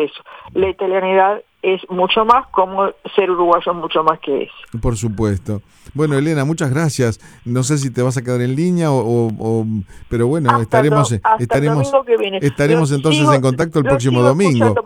eso. La italianidad es mucho más, como ser uruguayo es mucho más que eso. Por supuesto. Bueno, Elena, muchas gracias. No sé si te vas a quedar en línea pero bueno, Hasta el domingo que viene. estaremos entonces en contacto el próximo domingo.